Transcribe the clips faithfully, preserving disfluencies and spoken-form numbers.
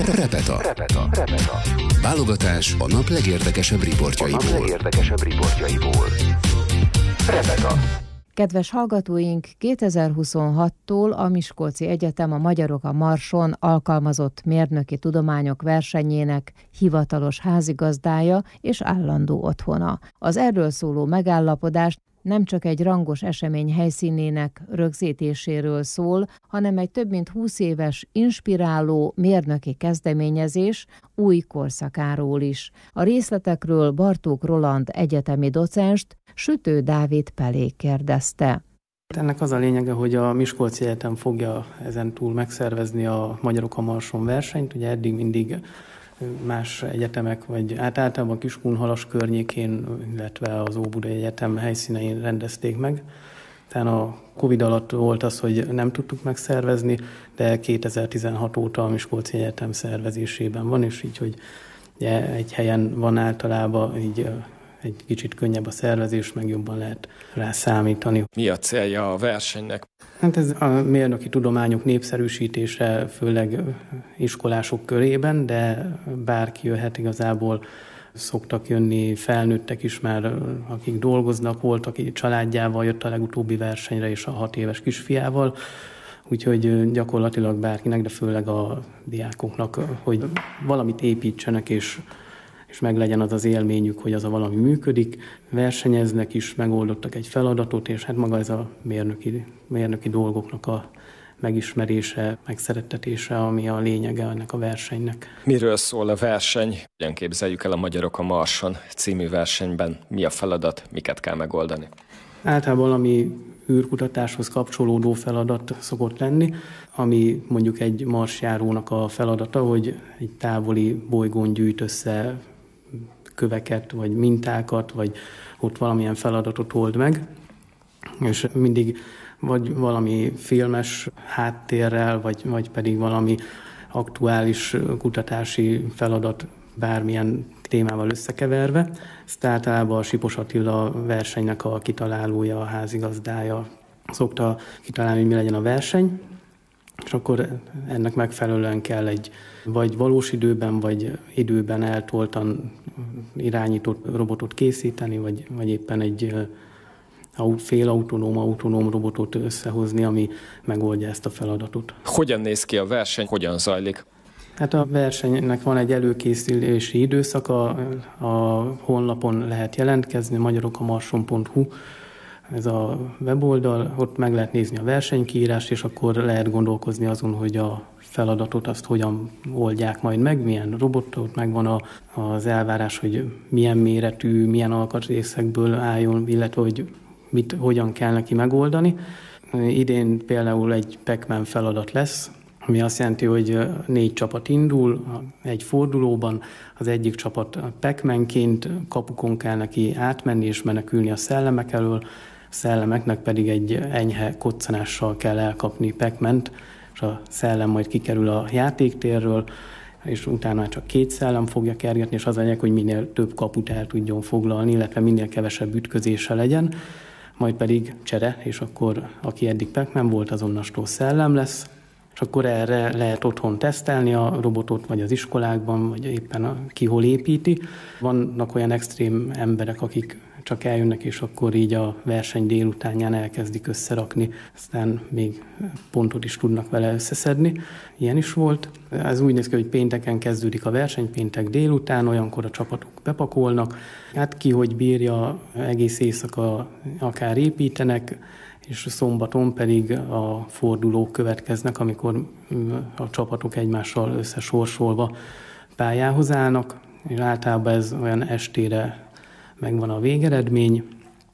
Repeta. Repeta. Repeta. Válogatás a nap legérdekesebb riportjaiból. A nap legérdekesebb riportjaiból. Repeta. Kedves hallgatóink, kétezer-huszonhattól a Miskolci Egyetem a Magyarok a Marson alkalmazott mérnöki tudományok versenyének hivatalos házigazdája és állandó otthona. Az erről szóló megállapodást nem csak egy rangos esemény helyszínének rögzítéséről szól, hanem egy több mint húsz éves inspiráló mérnöki kezdeményezés új korszakáról is. A részletekről Bartók Roland egyetemi docenst Sütő Dávid Pelék kérdezte. Ennek az a lényege, hogy a Miskolci Egyetem fogja ezentúl megszervezni a Magyarok a Marson versenyt. Ugye eddig mindig más egyetemek, vagy általában Kiskunhalas környékén, illetve az Óbudai Egyetem helyszínein rendezték meg. Tehát a Covid alatt volt az, hogy nem tudtuk megszervezni, de kétezer-tizenhat óta a Miskolci Egyetem szervezésében van, és így, hogy egy helyen van általában, így egy kicsit könnyebb a szervezés, meg jobban lehet rá számítani. Mi a célja a versenynek? Hát ez a mérnöki tudományok népszerűsítése, főleg iskolások körében, de bárki jöhet igazából. Szoktak jönni felnőttek is már, akik dolgoznak, volt, aki családjával jött a legutóbbi versenyre, és a hat éves kisfiával. Úgyhogy gyakorlatilag bárkinek, de főleg a diákoknak, hogy valamit építsenek, és és meg legyen az az élményük, hogy az a valami működik. Versenyeznek is, megoldottak egy feladatot, és hát maga ez a mérnöki, mérnöki dolgoknak a megismerése, megszerettetése, ami a lényege ennek a versenynek. Miről szól a verseny? Hogyan képzeljük el a Magyarok a Marson című versenyben? Mi a feladat? Miket kell megoldani? Általában valami űrkutatáshoz kapcsolódó feladat szokott lenni, ami mondjuk egy marsjárónak a feladata, hogy egy távoli bolygón gyűjt össze köveket, vagy mintákat, vagy ott valamilyen feladatot old meg, és mindig vagy valami filmes háttérrel, vagy, vagy pedig valami aktuális kutatási feladat bármilyen témával összekeverve. Ezt általában a Sipos Attila versenynek a kitalálója, a házigazdája szokta kitalálni, hogy mi legyen a verseny, és akkor ennek megfelelően kell egy vagy valós időben, vagy időben eltoltan irányított robotot készíteni, vagy, vagy éppen egy félautonóm, autonóm robotot összehozni, ami megoldja ezt a feladatot. Hogyan néz ki a verseny, hogyan zajlik? Hát a versenynek van egy előkészülési időszaka, a honlapon lehet jelentkezni, magyarokamarson pont hu, ez a weboldal, ott meg lehet nézni a versenykiírást, és akkor lehet gondolkozni azon, hogy a feladatot azt hogyan oldják majd meg, milyen robotot, megvan a, az elvárás, hogy milyen méretű, milyen alkatrészekből álljon, illetve hogy mit, hogyan kell neki megoldani. Idén például egy Pac-Man feladat lesz, ami azt jelenti, hogy négy csapat indul egy fordulóban, az egyik csapat Pac-Manként, kapukon kell neki átmenni és menekülni a szellemek elől, a szellemeknek pedig egy enyhe koccanással kell elkapni Pac-Mant, és a szellem majd kikerül a játéktérről, és utána csak két szellem fogja kergetni, és az a lényeg, hogy minél több kaput el tudjon foglalni, illetve minél kevesebb ütközése legyen, majd pedig csere, és akkor aki eddig Pac-Man volt, azonnastól szellem lesz, és akkor erre lehet otthon tesztelni a robotot, vagy az iskolákban, vagy éppen a, ki hol építi. Vannak olyan extrém emberek, akik csak eljönnek, és akkor így a verseny délutánján elkezdik összerakni, aztán még pontot is tudnak vele összeszedni. Ilyen is volt. Ez úgy néz ki, hogy pénteken kezdődik a verseny, péntek délután, olyankor a csapatok bepakolnak. Hát ki, hogy bírja, egész éjszaka akár építenek, és szombaton pedig a fordulók következnek, amikor a csapatok egymással összesorsolva pályához állnak, és általában ez olyan estére megvan a végeredmény,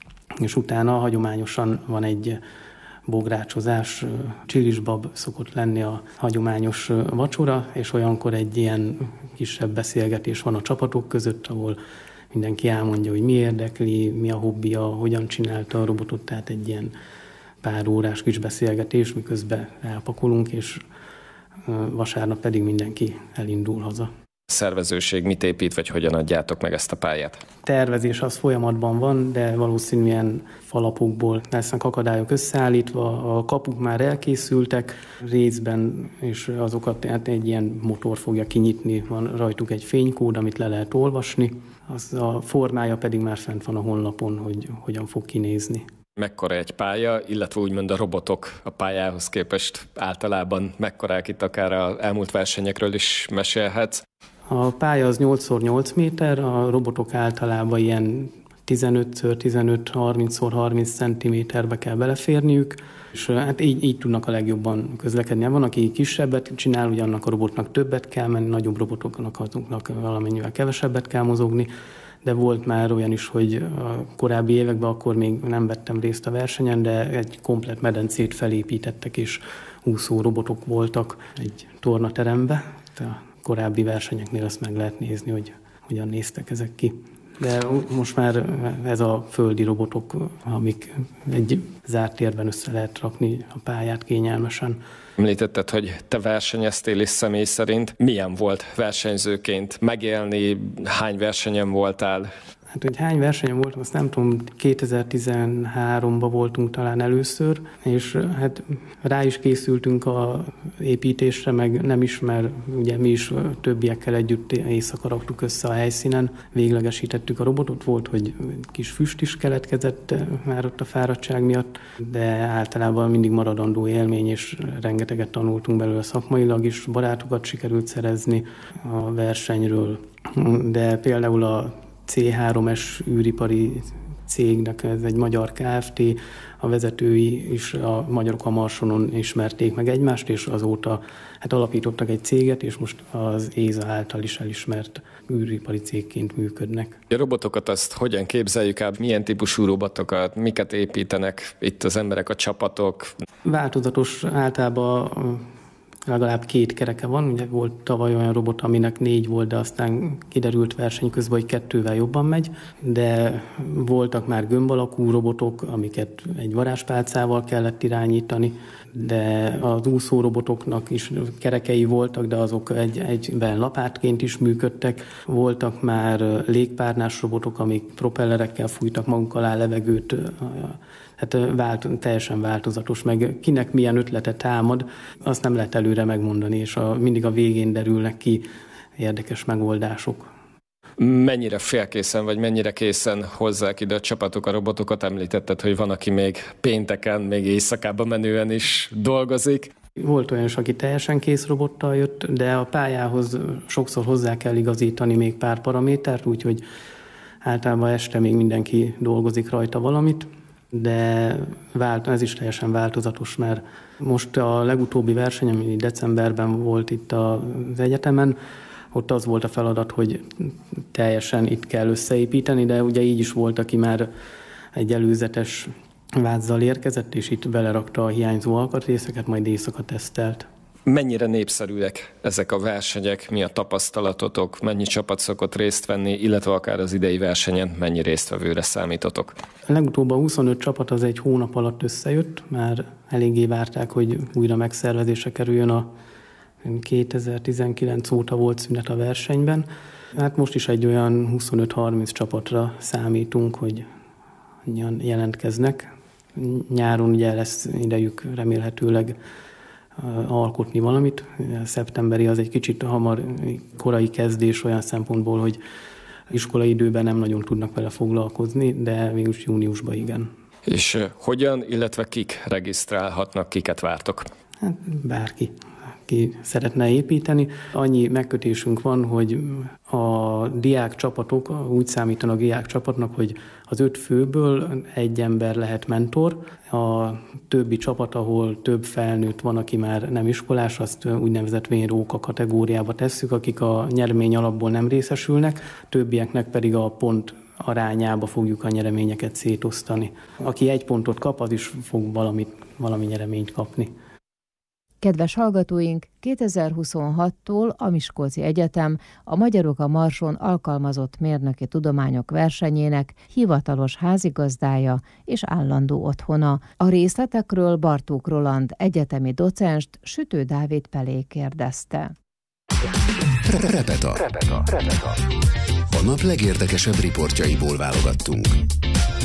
és utána hagyományosan van egy bográcsozás, csilisbab szokott lenni a hagyományos vacsora, és olyankor egy ilyen kisebb beszélgetés van a csapatok között, ahol mindenki elmondja, hogy mi érdekli, mi a hobbija, hogyan csinálta a robotot, tehát egy ilyen pár órás kis beszélgetés, miközben elpakolunk, és vasárnap pedig mindenki elindul haza. szervezőség mit épít, vagy hogyan adjátok meg ezt a pályát? Tervezés az folyamatban van, de valószínűen falapokból lesznek akadályok összeállítva, a kapuk már elkészültek részben, és azokat hát egy ilyen motor fogja kinyitni, van rajtuk egy fénykód, amit le lehet olvasni, az a formája pedig már fent van a honlapon, hogy hogyan fog kinézni. Mekkora egy pálya, illetve úgymond a robotok a pályához képest általában mekkorák, itt akár az elmúlt versenyekről is mesélhetsz? A pálya az nyolc szor nyolc méter, a robotok általában ilyen tizenöt szor tizenöt, harminc szor harminc centiméterbe kell beleférniük, és hát így, így tudnak a legjobban közlekedni. Van, aki kisebbet csinál, ugye annak a robotnak többet kell menni, nagyobb robotoknak azoknak valamennyivel kevesebbet kell mozogni, de volt már olyan is, hogy a korábbi években akkor még nem vettem részt a versenyen, de egy komplett medencét felépítettek, és úszó robotok voltak egy tornaterembe. A korábbi versenyeknél ezt meg lehet nézni, hogy hogyan néztek ezek ki. De most már ez a földi robotok, amik egy zárt térben össze lehet rakni a pályát kényelmesen. Említetted, hogy te versenyeztél is személy szerint. Milyen volt versenyzőként megélni? Hány versenyen voltál? Hát, hogy hány versenyen voltam, azt nem tudom, kétezer-tizenháromban voltunk talán először, és hát rá is készültünk a építésre, meg nem is, mert ugye mi is többiekkel együtt éjszaka raktuk össze a helyszínen, véglegesítettük a robotot, volt, hogy kis füst is keletkezett már ott a fáradtság miatt, de általában mindig maradandó élmény, és rengeteget tanultunk belőle szakmailag is, barátokat sikerült szerezni a versenyről, de például a cé három es űripari cégnek, ez egy magyar Kft., a vezetői is a Magyarok a Marsonon ismerték meg egymást, és azóta hát alapítottak egy céget, és most az éza által is elismert űripari cégként működnek. A robotokat azt hogyan képzeljük el? Milyen típusú robotokat, miket építenek itt az emberek, a csapatok? Változatos, általában legalább két kereke van. Ugye volt tavaly olyan robot, aminek négy volt, de aztán kiderült verseny közben, hogy kettővel jobban megy, de voltak már gömb alakú robotok, amiket egy varázspálcával kellett irányítani, de az úszó robotoknak is kerekei voltak, de azok egy, egyben lapátként is működtek. Voltak már légpárnás robotok, amik propellerekkel fújtak maguk alá levegőt, hát vált, teljesen változatos, meg kinek milyen ötlete támad, azt nem lehet előre megmondani, és a, mindig a végén derülnek ki érdekes megoldások. Mennyire félkészen, vagy mennyire készen hozzák ide a csapatok a robotokat? Említetted, hogy van, aki még pénteken, még éjszakába menően is dolgozik. Volt olyan is, aki teljesen kész robottal jött, de a pályához sokszor hozzá kell igazítani még pár paramétert, úgyhogy általában este még mindenki dolgozik rajta valamit, de vált, ez is teljesen változatos, mert most a legutóbbi verseny, ami decemberben volt itt az egyetemen, ott az volt a feladat, hogy teljesen itt kell összeépíteni, de ugye így is volt, aki már egy előzetes vázzal érkezett, és itt belerakta a hiányzó alkatrészeket, majd éjszaka tesztelt. Mennyire népszerűek ezek a versenyek, mi a tapasztalatotok, mennyi csapat szokott részt venni, illetve akár az idei versenyen mennyi résztvevőre számítotok? A legutóbb a huszonöt csapat az egy hónap alatt összejött, már eléggé várták, hogy újra megszervezésre kerüljön, a kétezer-tizenkilenc óta volt szünet a versenyben. Hát most is egy olyan huszonöt-harminc csapatra számítunk, hogy jelentkeznek. Nyáron ugye lesz idejük remélhetőleg alkotni valamit. A szeptemberi az egy kicsit hamar korai kezdés olyan szempontból, hogy iskolai időben nem nagyon tudnak vele foglalkozni, de mégis júniusban igen. És hogyan, illetve kik regisztrálhatnak, kiket vártok? Hát bárki, aki szeretne építeni. Annyi megkötésünk van, hogy a diák csapatok, úgy számítanak diák csapatnak, hogy az öt főből egy ember lehet mentor. A többi csapat, ahol több felnőtt van, aki már nem iskolás, azt úgynevezett vénróka kategóriába tesszük, akik a nyeremény alapból nem részesülnek, többieknek pedig a pont arányába fogjuk a nyereményeket szétosztani. Aki egy pontot kap, az is fog valamit, valami nyereményt kapni. Kedves hallgatóink, kétezer-huszonhattól a Miskolci Egyetem a Magyarok a Marson alkalmazott mérnöki tudományok versenyének hivatalos házigazdája és állandó otthona. A részletekről Bartók Roland egyetemi docenst Sütő Dávid Pelé kérdezte. Repeta. Repeta. Repeta. A nap legérdekesebb riportjaiból válogattunk.